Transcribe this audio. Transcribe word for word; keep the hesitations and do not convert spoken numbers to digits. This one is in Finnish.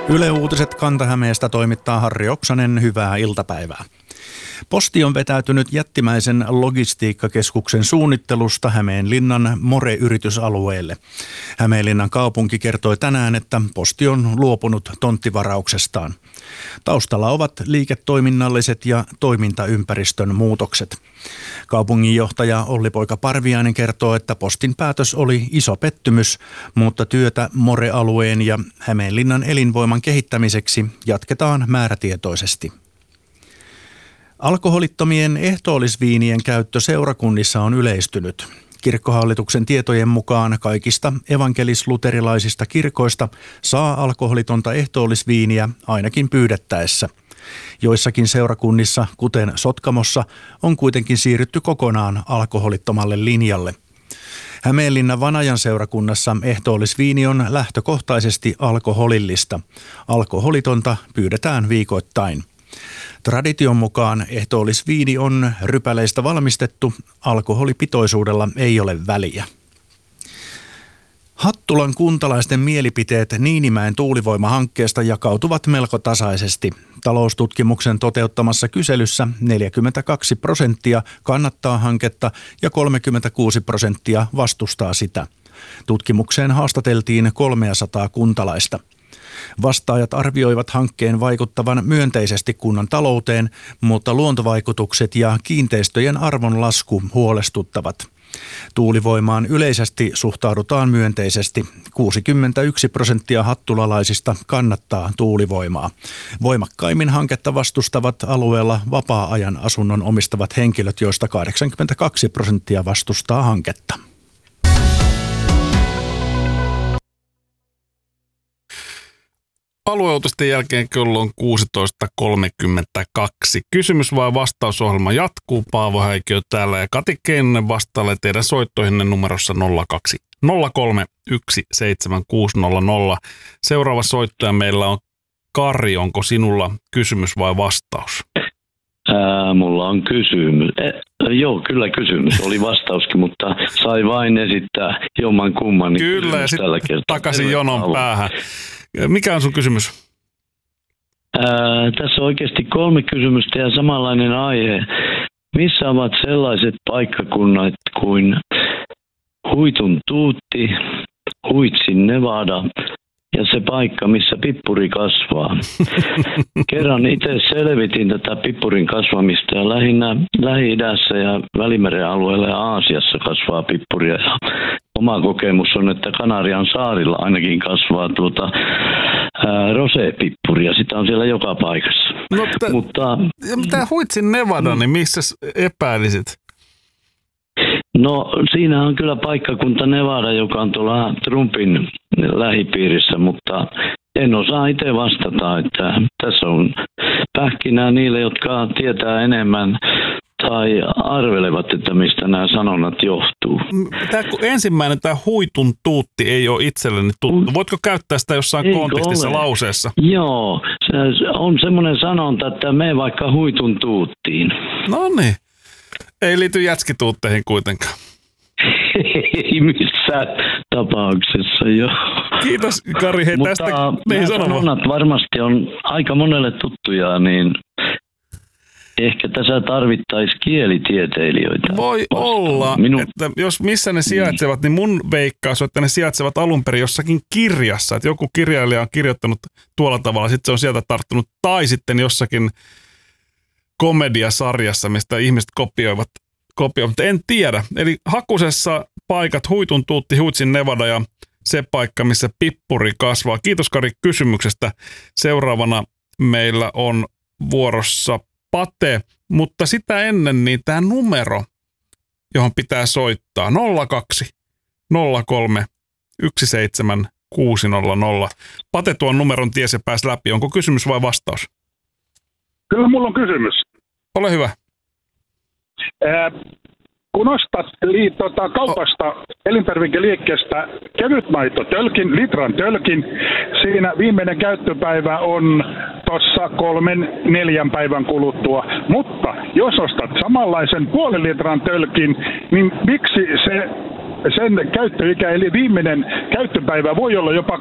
Yle Uutiset Kanta-Hämeestä toimittaa Harri Oksanen. Hyvää iltapäivää. Posti on vetäytynyt jättimäisen logistiikkakeskuksen suunnittelusta Hämeenlinnan More-yritysalueelle. Hämeenlinnan kaupunki kertoi tänään, että Posti on luopunut tonttivarauksestaan. Taustalla ovat liiketoiminnalliset ja toimintaympäristön muutokset. Kaupunginjohtaja Olli-Poika Parviainen kertoo, että Postin päätös oli iso pettymys, mutta työtä More-alueen ja Hämeenlinnan elinvoiman kehittämiseksi jatketaan määrätietoisesti. Alkoholittomien ehtoollisviinien käyttö seurakunnissa on yleistynyt. Kirkkohallituksen tietojen mukaan kaikista evankelis-luterilaisista kirkoista saa alkoholitonta ehtoollisviiniä ainakin pyydettäessä. Joissakin seurakunnissa, kuten Sotkamossa, on kuitenkin siirrytty kokonaan alkoholittomalle linjalle. Hämeenlinnan Vanajan seurakunnassa ehtoollisviini on lähtökohtaisesti alkoholillista. Alkoholitonta pyydetään viikoittain. Tradition mukaan ehtoollisviini on rypäleistä valmistettu, alkoholipitoisuudella ei ole väliä. Hattulan kuntalaisten mielipiteet Niinimäen tuulivoimahankkeesta jakautuvat melko tasaisesti. Taloustutkimuksen toteuttamassa kyselyssä neljäkymmentäkaksi prosenttia kannattaa hanketta ja kolmekymmentäkuusi prosenttia vastustaa sitä. Tutkimukseen haastateltiin kolmesataa kuntalaista. Vastaajat arvioivat hankkeen vaikuttavan myönteisesti kunnan talouteen, mutta luontovaikutukset ja kiinteistöjen arvon lasku huolestuttavat. Tuulivoimaan yleisesti suhtaudutaan myönteisesti. kuusikymmentäyksi prosenttia hattulalaisista kannattaa tuulivoimaa. Voimakkaimmin hanketta vastustavat alueella vapaa-ajan asunnon omistavat henkilöt, joista kahdeksankymmentäkaksi prosenttia vastustaa hanketta. Alueuutisten jälkeen kello on kuusitoista kolmekymmentäkaksi. Kysymys vai vastausohjelma jatkuu. Paavo Häikiö täällä ja Kati Keinonen vastailee teidän soittoihinne numerossa nolla kaksi nolla kolme yksi seitsemän kuusi nolla nolla. Seuraava soittaja meillä on Kari. Onko sinulla kysymys vai vastaus? Ää, mulla on kysymys. Eh, joo, kyllä kysymys. Oli vastauskin, mutta sai vain esittää jomman kumman. Kyllä, ja sitten takaisin jonon päähän. Mikä on sun kysymys? Ää, tässä on oikeasti kolme kysymystä ja samanlainen aihe. Missä ovat sellaiset paikkakunnat kuin Huitun Tuutti, Huitsin Nevada ja se paikka, missä pippuri kasvaa? Kerran itse selvitin tätä pippurin kasvamista ja lähinnä Lähi-idässä ja Välimeren alueella ja Aasiassa kasvaa pippuria. Oma kokemus on, että Kanarian saarilla ainakin kasvaa tuota ää, rosepippuria. Sitä on siellä joka paikassa. No, t- Mutta tämä Huitsin Nevada, niin missä epäilisit? No siinä on kyllä paikkakunta Nevada, joka on tuolla Trumpin lähipiirissä, mutta en osaa itse vastata, että tässä on pähkinää niille, jotka tietää enemmän tai arvelevat, että mistä nämä sanonnat johtuu. Tämä ensimmäinen, tämä Huitun Tuutti ei ole itselleni tuttu. Voitko käyttää sitä jossain Eikö kontekstissa ole? lauseessa? Joo, se on semmoinen sanonta, että mene vaikka Huitun Tuuttiin. No niin. Ei liity jätskituutteihin kuitenkaan. Ei missään tapauksessa, joo. Kiitos Kari, hei tästä. Mutta sanonnat varmasti on aika monelle tuttuja, niin ehkä tässä tarvittaisiin kielitieteilijöitä. Voi vastaan. olla, Minun... että jos missä ne sijaitsevat, niin, niin mun veikkaus on, että ne sijaitsevat alun perin jossakin kirjassa. Että joku kirjailija on kirjoittanut tuolla tavalla, sitten se on sieltä tarttunut. Tai sitten jossakin komediasarjassa, mistä ihmiset kopioivat, kopioivat. En tiedä. Eli hakusessa paikat Huitun Tuutti, Huitsin Nevada ja se paikka, missä pippuri kasvaa. Kiitos Kari kysymyksestä. Seuraavana meillä on vuorossa Pate, mutta sitä ennen niin tämä numero, johon pitää soittaa nolla kaksi nolla kolme yksi seitsemän kuusi nolla nolla. Pate tuon numeron ties ja pääsi läpi. Onko kysymys vai vastaus? Kyllä mulla on kysymys. Ole hyvä. Ää, kun ostat li, tota, kaupasta oh. elintarvikeliikkeestä kevytmaitotölkin, litran tölkin, siinä viimeinen käyttöpäivä on tuossa kolmen, neljän päivän kuluttua. Mutta jos ostat samanlaisen puolen litran tölkin, niin miksi se, sen käyttöikä, eli viimeinen käyttöpäivä voi olla jopa